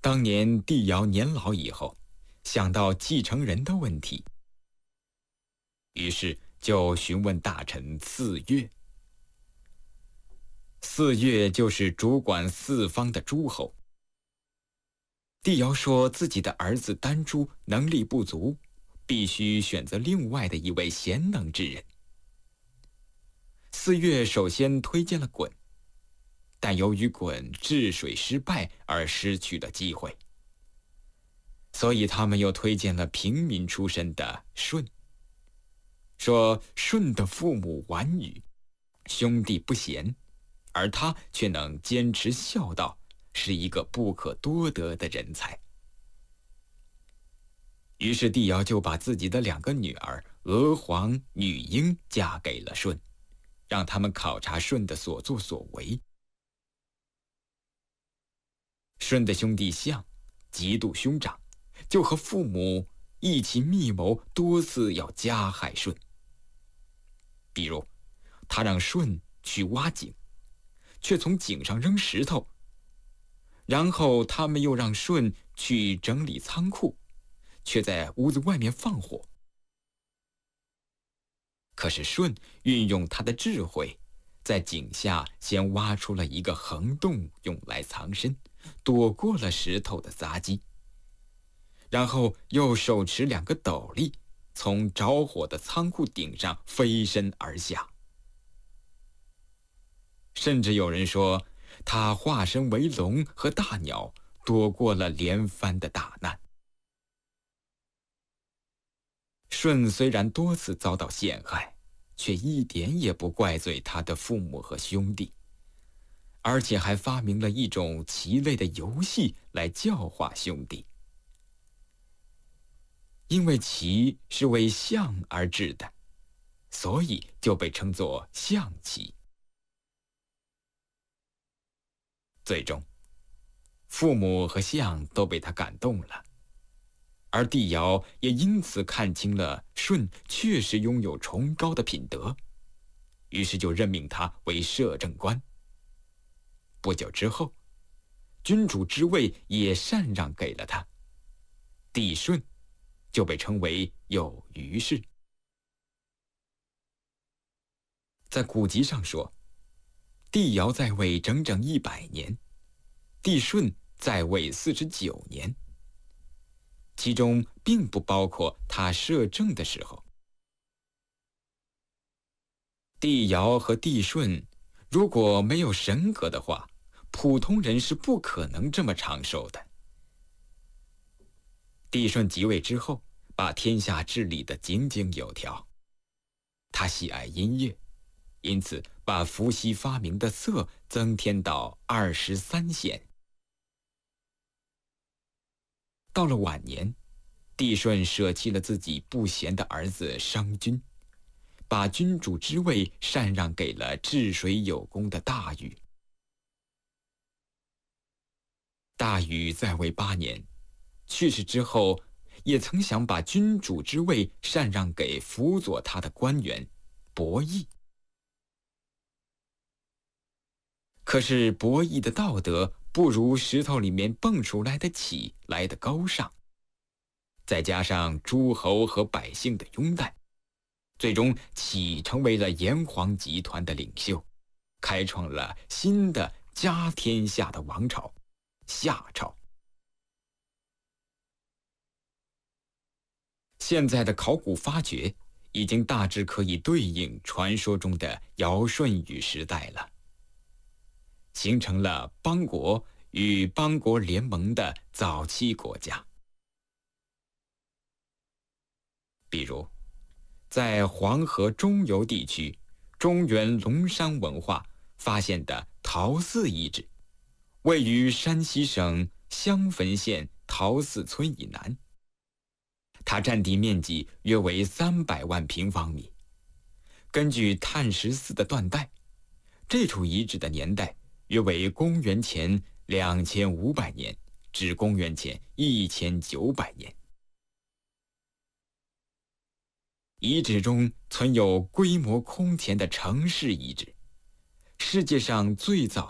当年帝尧年老以后，想到继承人的问题，于是就询问大臣四岳。四岳就是主管四方的诸侯。帝尧说自己的儿子丹朱能力不足，必须选择另外的一位贤能之人。四岳首先推荐了鲧，但由于鲧治水失败而失去了机会，所以他们又推荐了平民出身的舜，说舜的父母顽愚，兄弟不贤，而他却能坚持孝道，是一个不可多得的人才。于是帝尧就把自己的2个女儿娥皇、女英嫁给了舜，让他们考察舜的所作所为。舜的兄弟象嫉妒兄长，就和父母一起密谋，多次要加害舜。比如，他让舜去挖井，却从井上扔石头；然后他们又让舜去整理仓库，却在屋子外面放火。可是舜运用他的智慧，在井下先挖出了一个横洞，用来藏身，躲过了石头的砸击，然后又手持2个斗笠，从着火的仓库顶上飞身而下。甚至有人说，他化身为龙和大鸟，躲过了连番的大难。舜虽然多次遭到陷害，却一点也不怪罪他的父母和兄弟，而且还发明了一种棋类的游戏来教化兄弟。因为棋是为象而制的，所以就被称作象棋。最终，父母和象都被他感动了，而帝尧也因此看清了舜确实拥有崇高的品德，于是就任命他为摄政官。不久之后，君主之位也禅让给了他，帝舜就被称为有余氏。在古籍上说，帝尧在位整整100年，帝舜在位49年，其中并不包括他摄政的时候。帝尧和帝舜如果没有神格的话，普通人是不可能这么长寿的。帝舜即位之后，把天下治理得井井有条。他喜爱音乐，因此把伏羲发明的瑟增添到23弦。到了晚年，帝舜舍弃了自己不贤的儿子商均，把君主之位禅让给了治水有功的大禹。大禹在位8年，去世之后，也曾想把君主之位禅让给辅佐他的官员伯益。可是伯益的道德不如石头里面蹦出来的启来得高尚，再加上诸侯和百姓的拥戴，最终启成为了炎黄集团的领袖，开创了新的家天下的王朝夏朝。现在的考古发掘已经大致可以对应传说中的尧舜禹时代了，形成了邦国与邦国联盟的早期国家。比如，在黄河中游地区中原龙山文化发现的陶寺遗址，位于山西省襄汾县陶寺村以南，它占地面积约为300万平方米。根据碳14的断代，这处遗址的年代约为公元前2500年至公元前1900年。遗址中存有规模空前的城市遗址，世界上最早